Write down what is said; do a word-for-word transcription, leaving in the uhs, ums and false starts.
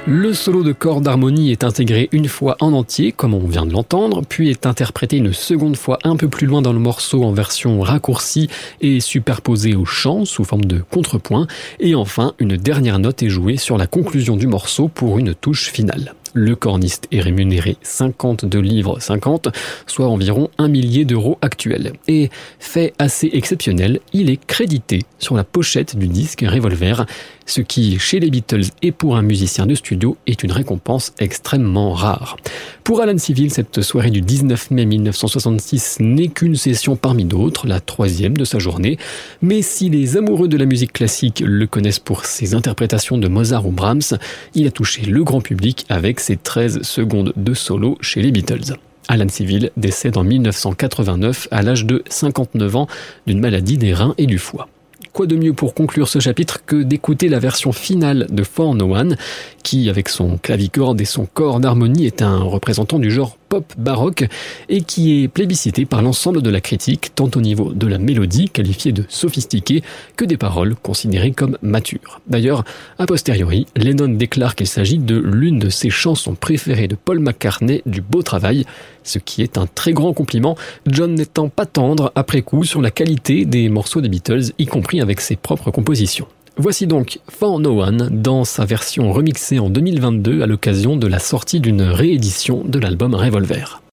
Le solo de corps d'harmonie est intégré une fois en entier, comme on vient de l'entendre, puis est interprété une seconde fois un peu plus loin dans le morceau en version raccourcie et superposé au chant sous forme de contrepoint, et enfin une dernière note est jouée sur la conclusion du morceau pour une touche finale. Le corniste est rémunéré cinquante-deux livres cinquante, soit environ un millier d'euros actuels. Et, fait assez exceptionnel, il est crédité sur la pochette du disque Revolver, ce qui, chez les Beatles et pour un musicien de studio, est une récompense extrêmement rare. Pour Alan Civil, cette soirée du dix-neuf mai mille neuf cent soixante-six n'est qu'une session parmi d'autres, la troisième de sa journée, mais si les amoureux de la musique classique le connaissent pour ses interprétations de Mozart ou Brahms, il a touché le grand public avec ses treize secondes de solo chez les Beatles. Alan Civil décède en mille neuf cent quatre-vingt-neuf à l'âge de cinquante-neuf ans d'une maladie des reins et du foie. Quoi de mieux pour conclure ce chapitre que d'écouter la version finale de For No One, qui, avec son clavicorde et son corps d'harmonie, est un représentant du genre pop baroque et qui est plébiscité par l'ensemble de la critique, tant au niveau de la mélodie, qualifiée de sophistiquée, que des paroles considérées comme matures. D'ailleurs, a posteriori, Lennon déclare qu'il s'agit de l'une de ses chansons préférées de Paul McCartney, du beau travail, ce qui est un très grand compliment, John n'étant pas tendre après coup sur la qualité des morceaux des Beatles, y compris avec ses propres compositions. Voici donc For No One dans sa version remixée en deux mille vingt-deux à l'occasion de la sortie d'une réédition de l'album Revolver.